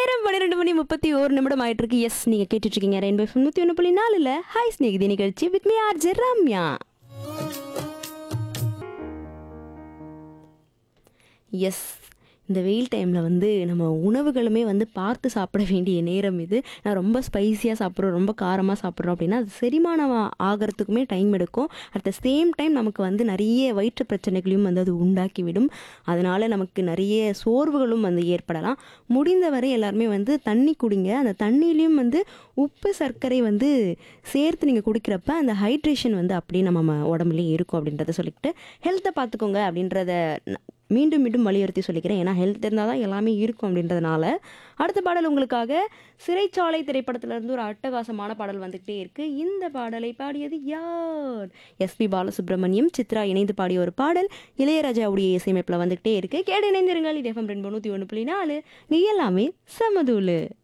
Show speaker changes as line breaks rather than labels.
நேரம் 12:31 ஆயிட்டு இருக்கு. எஸ், நீங்க கேட்டுட்டு இருக்கீங்க ரெயின்போ எஃப்எம் 101.4ல ஹாய் ஸ்நேகிதி நிகழ்ச்சி with me RJ Ramya. S, இந்த வெயில் டைமில் நம்ம உணவுகளுமே பார்த்து சாப்பிட வேண்டிய நேரம் இது. நான் ரொம்ப ஸ்பைஸியாக சாப்பிட்றோம், ரொம்ப காரமாக சாப்பிட்றோம் அப்படின்னா அது செரிமானம் ஆகிறதுக்குமே டைம் எடுக்கும். அட் த சேம் டைம் நமக்கு நிறைய வயிற்று பிரச்சனைகளையும் அது உண்டாக்கிவிடும். அதனால் நமக்கு நிறைய சோர்வுகளும் ஏற்படலாம். முடிந்தவரை எல்லாருமே தண்ணி குடிங்க. அந்த தண்ணியிலையும் உப்பு சர்க்கரை சேர்த்து நீங்கள் குடிக்கிறப்ப அந்த ஹைட்ரேஷன் அப்படியே நம்ம உடம்புலேயே இருக்கும் அப்படின்றத சொல்லிக்கிட்டு ஹெல்த்தை பார்த்துக்கோங்க அப்படின்றத மீண்டும் மீண்டும் வலியுறுத்தி சொல்லிக்கிறேன். ஏன்னா ஹெல்த் இருந்தால் தான் எல்லாமே இருக்கும் அப்படின்றதுனால. அடுத்த பாடல் உங்களுக்காக சிறைச்சாலை திரைப்படத்திலிருந்து ஒரு அட்டகாசமான பாடல் வந்துகிட்டே இருக்கு. இந்த பாடலை பாடியது யார்? எஸ்பி பாலசுப்ரமணியம், சித்ரா இணைந்து பாடிய ஒரு பாடல். இளையராஜாவுடைய இசையமைப்பில் வந்துகிட்டே இருக்கு. கேடு இணைந்திருங்கள். இது FM 101.4. நீ எல்லாமே சமதூளு.